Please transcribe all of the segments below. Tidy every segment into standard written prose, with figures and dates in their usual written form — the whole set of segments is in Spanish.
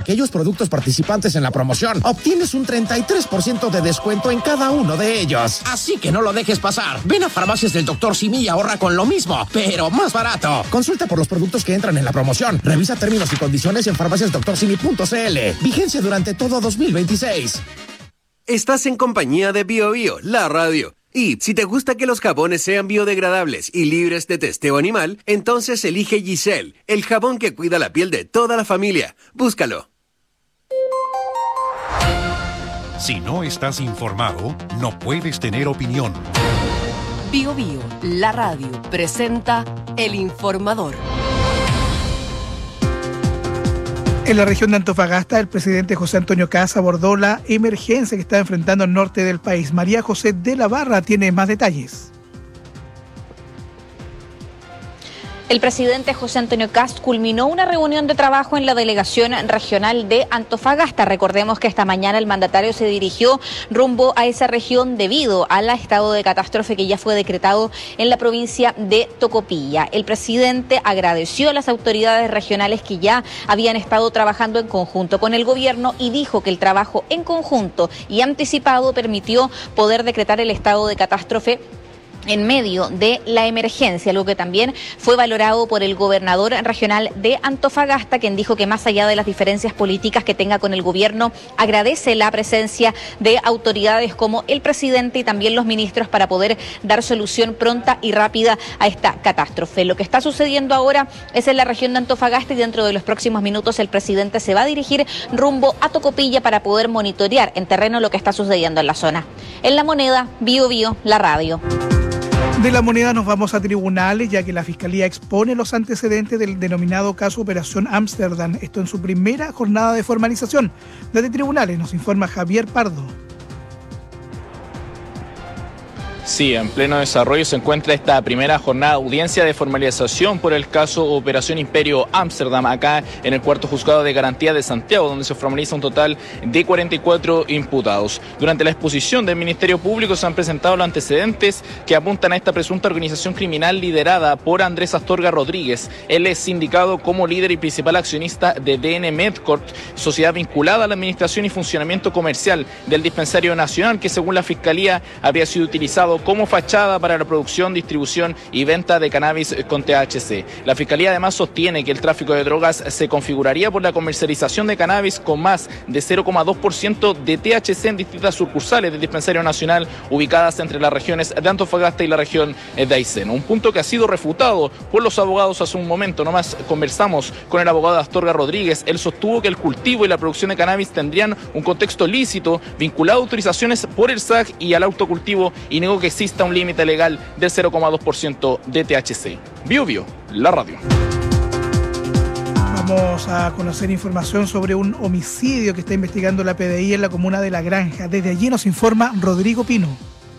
aquellos productos participantes en la promoción, obtienes un 33% de descuento en cada uno de ellos. Así que no lo dejes pasar. Ven a Farmacias del Dr. Simi y ahorra con lo mismo, pero más barato. Consulta por los productos que entran en la promoción. Revisa términos y condiciones en farmaciasdrsimi.cl. Vigencia durante todo 2026. Estás en compañía de BioBio, la radio. Y si te gusta que los jabones sean biodegradables y libres de testeo animal, entonces elige Giselle, el jabón que cuida la piel de toda la familia. Búscalo. Si no estás informado, no puedes tener opinión. BioBio, la radio, presenta El Informador. En la región de Antofagasta, el presidente José Antonio Kast abordó la emergencia que está enfrentando el norte del país. María José de la Barra tiene más detalles. El presidente José Antonio Kast culminó una reunión de trabajo en la delegación regional de Antofagasta. Recordemos que esta mañana el mandatario se dirigió rumbo a esa región debido al estado de catástrofe que ya fue decretado en la provincia de Tocopilla. El presidente agradeció a las autoridades regionales que ya habían estado trabajando en conjunto con el gobierno y dijo que el trabajo en conjunto y anticipado permitió poder decretar el estado de catástrofe en medio de la emergencia, algo que también fue valorado por el gobernador regional de Antofagasta, quien dijo que más allá de las diferencias políticas que tenga con el gobierno, agradece la presencia de autoridades como el presidente y también los ministros para poder dar solución pronta y rápida a esta catástrofe. Lo que está sucediendo ahora es en la región de Antofagasta y dentro de los próximos minutos el presidente se va a dirigir rumbo a Tocopilla para poder monitorear en terreno lo que está sucediendo en la zona. En La Moneda, BioBio, la radio. De La Moneda nos vamos a tribunales, ya que la Fiscalía expone los antecedentes del denominado caso Operación Ámsterdam. Esto en su primera jornada de formalización. Desde tribunales nos informa Javier Pardo. Sí, en pleno desarrollo se encuentra esta primera jornada de audiencia de formalización por el caso Operación Imperio Ámsterdam, acá en el cuarto juzgado de garantía de Santiago, donde se formaliza un total de 44 imputados. Durante la exposición del Ministerio Público se han presentado los antecedentes que apuntan a esta presunta organización criminal liderada por Andrés Astorga Rodríguez. Él es sindicado como líder y principal accionista de DN Medcorp, sociedad vinculada a la administración y funcionamiento comercial del Dispensario Nacional, que según la Fiscalía habría sido utilizado como fachada para la producción, distribución y venta de cannabis con THC. La Fiscalía además sostiene que el tráfico de drogas se configuraría por la comercialización de cannabis con más de 0,2% de THC en distintas sucursales del Dispensario Nacional ubicadas entre las regiones de Antofagasta y la región de Aysén. Un punto que ha sido refutado por los abogados hace un momento. Nomás conversamos con el abogado Astorga Rodríguez. Él sostuvo que el cultivo y la producción de cannabis tendrían un contexto lícito vinculado a autorizaciones por el SAC y al autocultivo, y negó que exista un límite legal del 0,2% de THC. BioBio, la radio. Vamos a conocer información sobre un homicidio que está investigando la PDI en la comuna de La Granja. Desde allí nos informa Rodrigo Pino.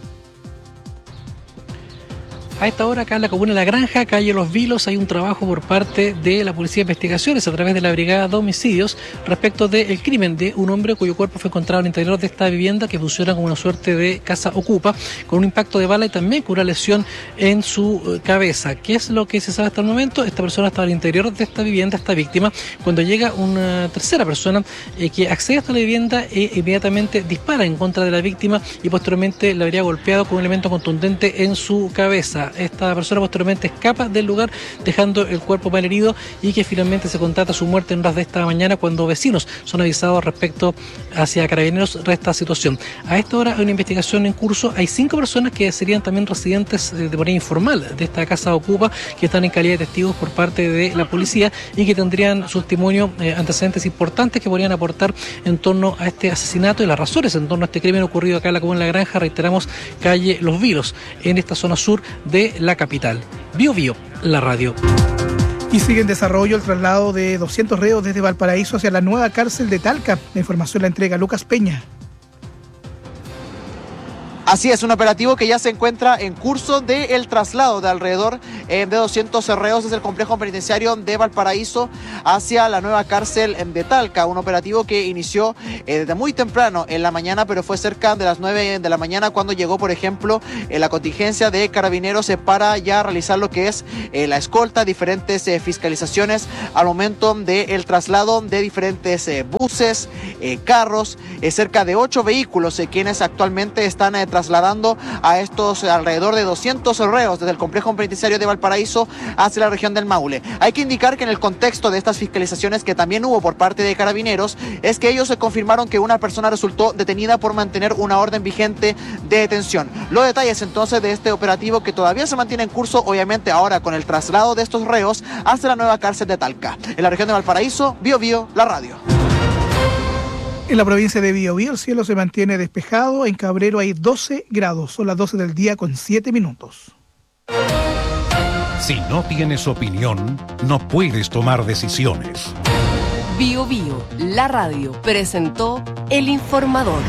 A esta hora, acá en la comuna de La Granja, calle Los Vilos, hay un trabajo por parte de la Policía de Investigaciones a través de la Brigada de Homicidios respecto del crimen de un hombre cuyo cuerpo fue encontrado en el interior de esta vivienda que funciona como una suerte de casa ocupa, con un impacto de bala y también con una lesión en su cabeza. ¿Qué es lo que se sabe hasta el momento? Esta persona estaba al interior de esta vivienda, esta víctima, cuando llega una tercera persona que accede hasta la vivienda e inmediatamente dispara en contra de la víctima y posteriormente la habría golpeado con un elemento contundente en su cabeza. Esta persona posteriormente escapa del lugar dejando el cuerpo malherido y que finalmente se constata su muerte en horas de esta mañana cuando vecinos son avisados respecto hacia Carabineros de esta situación. A esta hora hay una investigación en curso. Hay 5 personas que serían también residentes de manera informal de esta casa ocupa que están en calidad de testigos por parte de la policía y que tendrían su testimonio antecedentes importantes que podrían aportar en torno a este asesinato y las razones en torno a este crimen ocurrido acá en la comuna de La Granja, reiteramos, calle Los Vilos, en esta zona sur de la capital. BioBio, la radio. Y sigue en desarrollo el traslado de 200 reos desde Valparaíso hacia la nueva cárcel de Talca. La información la entrega Lucas Peña. Así es, un operativo que ya se encuentra en curso del traslado de alrededor de 200 reos desde el complejo penitenciario de Valparaíso hacia la nueva cárcel de Talca. Un operativo que inició desde muy temprano en la mañana, pero fue cerca de las 9 de la mañana cuando llegó, por ejemplo, la contingencia de carabineros para ya realizar lo que es la escolta, diferentes fiscalizaciones al momento del traslado de diferentes buses, carros, cerca de 8 vehículos quienes actualmente están trasladando a estos alrededor de 200 reos desde el complejo penitenciario de Valparaíso hacia la región del Maule. Hay que indicar que en el contexto de estas fiscalizaciones que también hubo por parte de carabineros, es que ellos se confirmaron que una persona resultó detenida por mantener una orden vigente de detención. Los detalles entonces de este operativo que todavía se mantiene en curso, obviamente ahora con el traslado de estos reos hacia la nueva cárcel de Talca. En la región de Valparaíso, Biobío, la radio. En la provincia de Biobío el cielo se mantiene despejado. En Cabrero hay 12 grados. Son las 12 del día con 7 minutos. Si no tienes opinión, no puedes tomar decisiones. Biobío, la radio, presentó El Informador.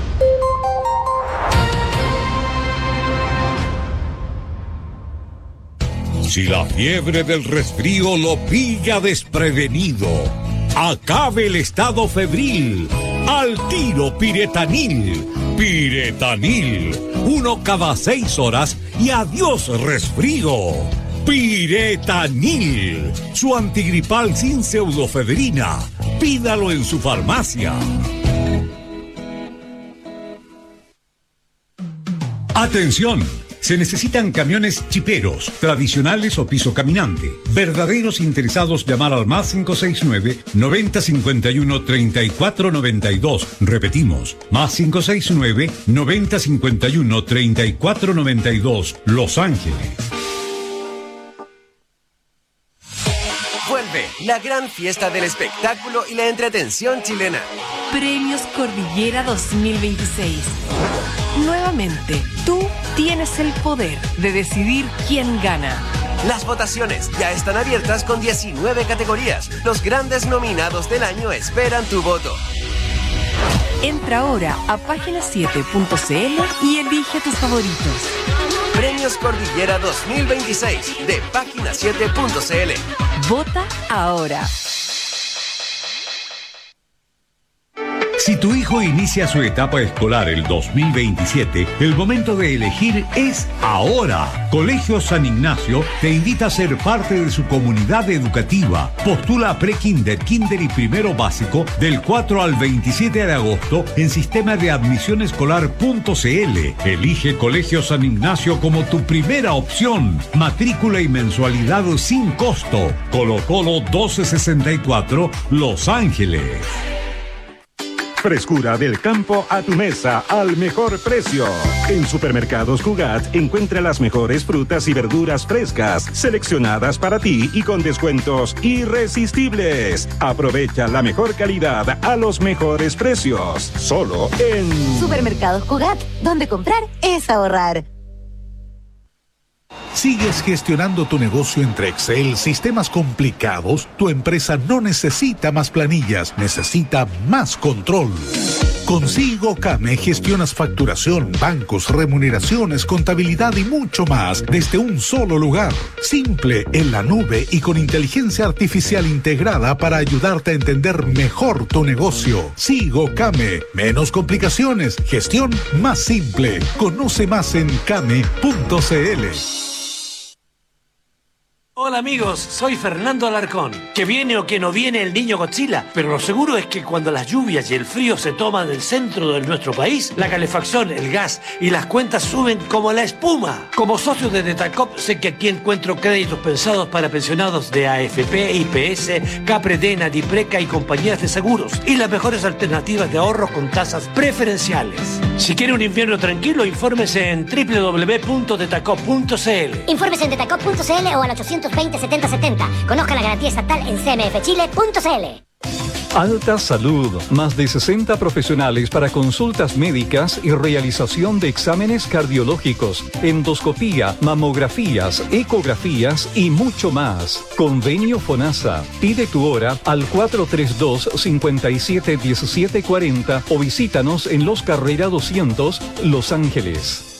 Si la fiebre del resfrío lo pilla desprevenido, acabe el estado febril. Al tiro Piretanil. Piretanil. 1 cada 6 horas y adiós resfrío. Piretanil. Su antigripal sin pseudofebrina. Pídalo en su farmacia. Atención. Se necesitan camiones chiperos, tradicionales o piso caminante. Verdaderos interesados llamar al más 569-9051-3492. Repetimos, más 569-9051-3492. Los Ángeles. Vuelve la gran fiesta del espectáculo y la entretención chilena. Premios Cordillera 2026. Nuevamente, tú tienes el poder de decidir quién gana. Las votaciones ya están abiertas con 19 categorías. Los grandes nominados del año esperan tu voto. Entra ahora a página7.cl y elige tus favoritos. Premios Cordillera 2026 de página7.cl. Vota ahora. Si tu hijo inicia su etapa escolar el 2027, el momento de elegir es ahora. Colegio San Ignacio te invita a ser parte de su comunidad educativa. Postula a pre-kinder, kinder y primero básico del 4 al 27 de agosto en sistema de admisionescolar.cl. Elige Colegio San Ignacio como tu primera opción. Matrícula y mensualidad sin costo. Colo Colo 1264, Los Ángeles. Frescura del campo a tu mesa al mejor precio. En Supermercados Cugat encuentra las mejores frutas y verduras frescas, seleccionadas para ti y con descuentos irresistibles. Aprovecha la mejor calidad a los mejores precios. Solo en Supermercados Cugat, donde comprar es ahorrar. ¿Sigues gestionando tu negocio entre Excel, sistemas complicados? Tu empresa no necesita más planillas, necesita más control. Con SIGOCAME gestionas facturación, bancos, remuneraciones, contabilidad y mucho más desde un solo lugar. Simple, en la nube y con inteligencia artificial integrada para ayudarte a entender mejor tu negocio. SIGOCAME, menos complicaciones, gestión más simple. Conoce más en came.cl. Hola amigos, soy Fernando Alarcón. Que viene o que no viene el niño Godzilla, pero lo seguro es que cuando las lluvias y el frío se toman el centro de nuestro país, la calefacción, el gas y las cuentas suben como la espuma. Como socio de Detacop, sé que aquí encuentro créditos pensados para pensionados de AFP, IPS, Capredena, Dipreca y compañías de seguros, y las mejores alternativas de ahorros con tasas preferenciales. Si quiere un invierno tranquilo, infórmese en www.detacop.cl. Infórmese en detacop.cl o al 820-7070. Conozca la garantía estatal en cmfchile.cl. Alta Salud, más de 60 profesionales para consultas médicas y realización de exámenes cardiológicos, endoscopía, mamografías, ecografías y mucho más. Convenio FONASA. Pide tu hora al 432-571740 o visítanos en Los Carrera 200, Los Ángeles.